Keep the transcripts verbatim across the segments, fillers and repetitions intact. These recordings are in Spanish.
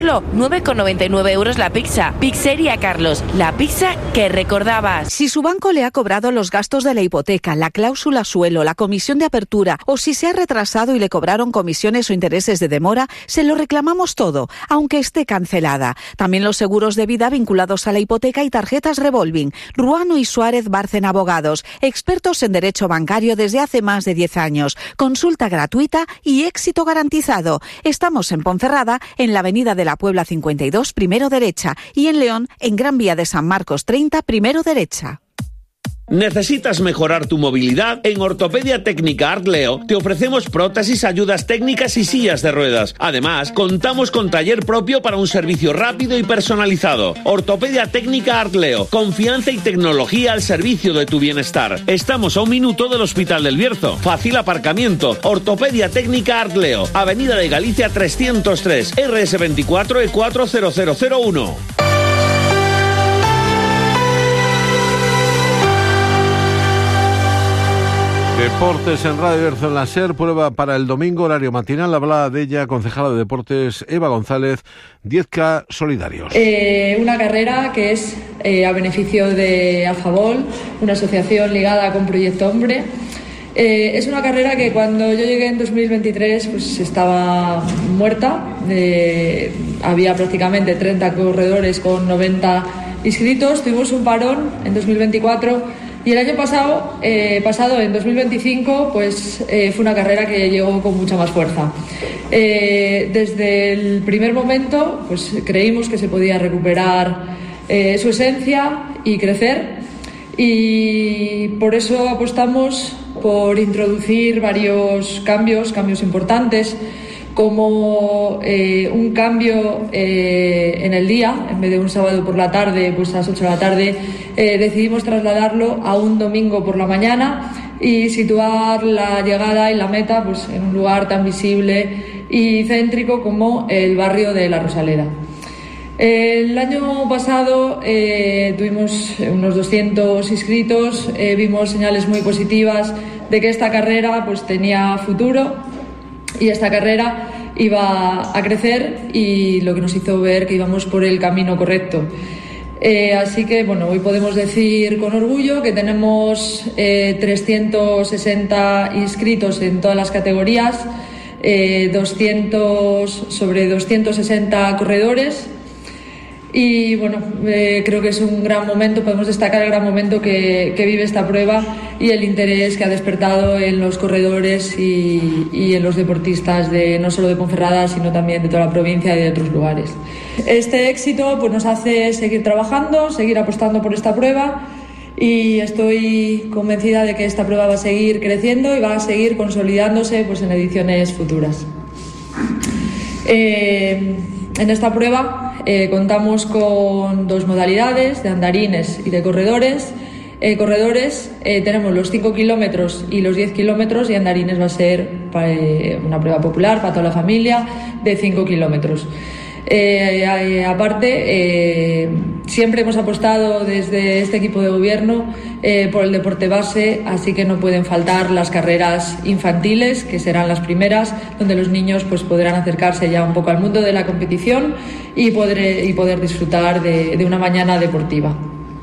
nueve con noventa y nueve euros la pizza. Pizzería Carlos, la pizza que recordabas. Si su banco le ha cobrado los gastos de la hipoteca, la cláusula suelo, la comisión de apertura o si se ha retrasado y le cobraron comisiones o intereses de demora, se lo reclamamos todo, aunque esté cancelada. También los seguros de vida vinculados a la hipoteca y tarjetas revolving. Ruano y Suárez Bárcena Abogados, expertos en derecho bancario desde hace más de diez años. Consulta gratuita y éxito garantizado. Estamos en Ponferrada, en la avenida de la Puebla cincuenta y dos, primero derecha, y en León, en Gran Vía de San Marcos treinta, primero derecha. ¿Necesitas mejorar tu movilidad? En Ortopedia Técnica Artleo te ofrecemos prótesis, ayudas técnicas y sillas de ruedas. Además, contamos con taller propio para un servicio rápido y personalizado. Ortopedia Técnica Artleo, confianza y tecnología al servicio de tu bienestar. Estamos a un minuto del Hospital del Bierzo. Fácil aparcamiento. Ortopedia Técnica Artleo, Avenida de Galicia trescientos tres, R S veinticuatro E cuatro cero cero cero uno. Deportes en Radio Bierzo en la SER, prueba para el domingo, horario matinal. Hablaba de ella concejala de Deportes Eva González, diez K solidarios. Eh, una carrera que es eh, a beneficio de Alfabol, una asociación ligada con Proyecto Hombre. Eh, es una carrera que cuando yo llegué en dos mil veintitrés pues estaba muerta. Eh, había prácticamente treinta corredores con noventa inscritos. Tuvimos un parón en dos mil veinticuatro. Y el año pasado, eh, pasado en dos mil veinticinco, pues eh, fue una carrera que llegó con mucha más fuerza. Eh, desde el primer momento, pues creímos que se podía recuperar eh, su esencia y crecer, y por eso apostamos por introducir varios cambios, cambios importantes, como eh, un cambio eh, en el día. En vez de un sábado por la tarde, pues a las ocho de la tarde, eh, decidimos trasladarlo a un domingo por la mañana y situar la llegada y la meta pues en un lugar tan visible y céntrico como el barrio de La Rosaleda. El año pasado eh, tuvimos unos doscientos inscritos, eh, vimos señales muy positivas de que esta carrera pues tenía futuro y esta carrera iba a crecer, y lo que nos hizo ver que íbamos por el camino correcto. Eh, así que bueno, hoy podemos decir con orgullo que tenemos eh, trescientos sesenta inscritos en todas las categorías, eh, doscientos, sobre doscientos sesenta corredores. Y bueno, eh, creo que es un gran momento, podemos destacar el gran momento que, que vive esta prueba y el interés que ha despertado en los corredores y, y en los deportistas de no solo de Ponferrada, sino también de toda la provincia y de otros lugares. Este éxito pues nos hace seguir trabajando, seguir apostando por esta prueba, y estoy convencida de que esta prueba va a seguir creciendo y va a seguir consolidándose pues en ediciones futuras. Eh, en esta prueba Eh, contamos con dos modalidades, de andarines y de corredores. Eh, corredores eh, tenemos los cinco kilómetros y los diez kilómetros, y andarines va a ser eh, una prueba popular para toda la familia de cinco kilómetros. Eh, eh, aparte, eh, siempre hemos apostado desde este equipo de gobierno eh, por el deporte base, así que no pueden faltar las carreras infantiles, que serán las primeras, donde los niños pues podrán acercarse ya un poco al mundo de la competición y poder, y poder disfrutar de, de una mañana deportiva.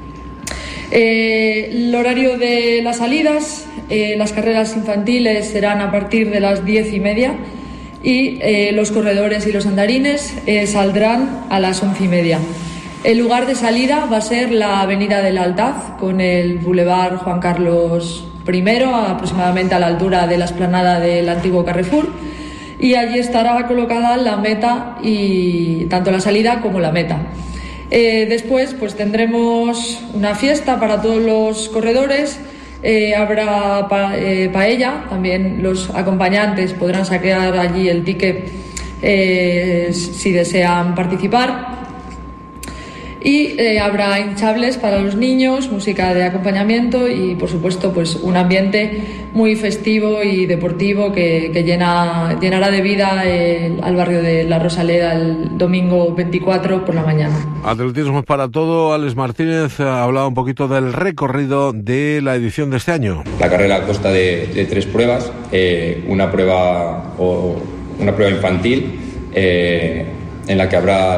Eh, el horario de las salidas, eh, las carreras infantiles serán a partir de las diez y media, y eh, los corredores y los andarines eh, saldrán a las once y media. El lugar de salida va a ser la Avenida del Altaz, con el Boulevard Juan Carlos primero, aproximadamente a la altura de la explanada del antiguo Carrefour, y allí estará colocada la meta, y tanto la salida como la meta. Eh, después pues tendremos una fiesta para todos los corredores. Eh, habrá pa, eh, paella, también los acompañantes podrán saquear allí el ticket eh, si desean participar, y eh, habrá hinchables para los niños, música de acompañamiento y por supuesto pues un ambiente muy festivo y deportivo que, que llena, llenará de vida el, al barrio de La Rosaleda el domingo veinticuatro por la mañana. Atletismo para todo. Alex Martínez ha hablado un poquito del recorrido de la edición de este año. La carrera consta de, de tres pruebas, eh, una prueba o una prueba infantil, eh, en la que habrá